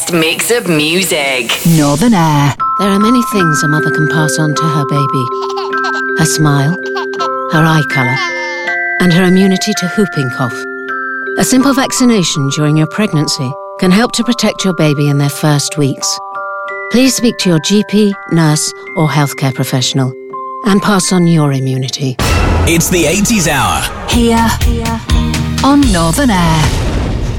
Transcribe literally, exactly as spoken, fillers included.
best mix of music. Northern Air. There are many things a mother can pass on to her baby. Her smile, her eye colour, and her immunity to whooping cough. A simple vaccination during your pregnancy can help to protect your baby in their first weeks. Please speak to your G P, nurse, or healthcare professional and pass on your immunity. It's the eighties Hour. Here on Northern Air.